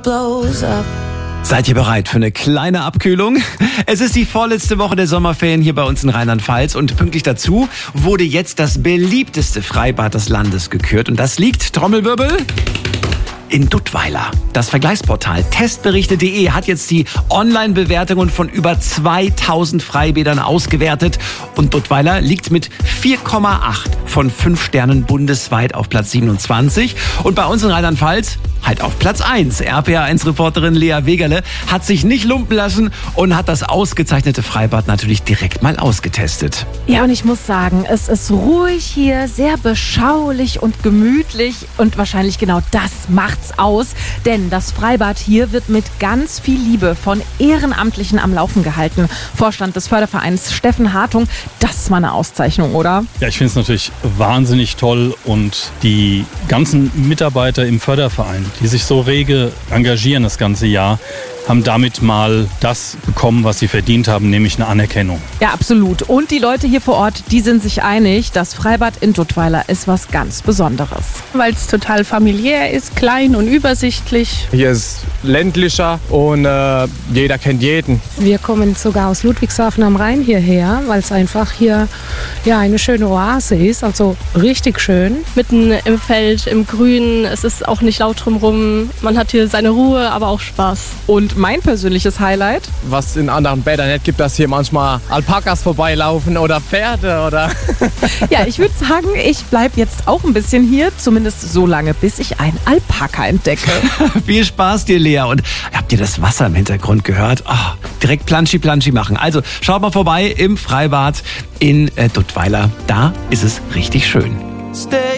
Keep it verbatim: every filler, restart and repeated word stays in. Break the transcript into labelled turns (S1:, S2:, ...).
S1: blows up.
S2: Seid ihr bereit für eine kleine Abkühlung? Es ist die vorletzte Woche der Sommerferien hier bei uns in Rheinland-Pfalz und pünktlich dazu wurde jetzt das beliebteste Freibad des Landes gekürt. Und das liegt, Trommelwirbel, in Duttweiler. Das Vergleichsportal testberichte punkt de hat jetzt die Online-Bewertungen von über zweitausend Freibädern ausgewertet. Und Duttweiler liegt mit vier Komma acht von fünf Sternen bundesweit auf Platz siebenundzwanzig. Und bei uns in Rheinland-Pfalz halt auf Platz eins. R P A eins Reporterin Lea Wegerle hat sich nicht lumpen lassen und hat das ausgezeichnete Freibad natürlich direkt mal ausgetestet.
S3: Ja, und ich muss sagen, es ist ruhig hier, sehr beschaulich und gemütlich. Und wahrscheinlich genau das macht's aus. Denn das Freibad hier wird mit ganz viel Liebe von Ehrenamtlichen am Laufen gehalten. Vorstand des Fördervereins Steffen Hartung, das ist mal eine Auszeichnung, oder?
S4: Ja, ich finde es natürlich wahnsinnig toll und die ganzen Mitarbeiter im Förderverein, die sich so rege engagieren das ganze Jahr, haben damit mal das bekommen, was sie verdient haben, nämlich eine Anerkennung.
S3: Ja, absolut. Und die Leute hier vor Ort, die sind sich einig, das Freibad in Duttweiler ist was ganz Besonderes.
S5: Weil es total familiär ist, klein und übersichtlich.
S6: Hier ist ländlicher und äh, jeder kennt jeden.
S7: Wir kommen sogar aus Ludwigshafen am Rhein hierher, weil es einfach hier ja, eine schöne Oase ist, also richtig schön.
S5: Mitten im Feld, im Grün, es ist auch nicht laut drumherum. Man hat hier seine Ruhe, aber auch Spaß.
S3: Und mein persönliches Highlight?
S6: Was in anderen Bädern nicht gibt, dass hier manchmal Alpakas vorbeilaufen oder Pferde oder...
S3: Ja, ich würde sagen, ich bleibe jetzt auch ein bisschen hier, zumindest so lange, bis ich einen Alpaka entdecke.
S2: Viel Spaß dir, Lea. Und habt ihr das Wasser im Hintergrund gehört? Oh, direkt Planschi-Planschi machen. Also schaut mal vorbei im Freibad in äh, Duttweiler. Da ist es richtig schön.
S1: Stay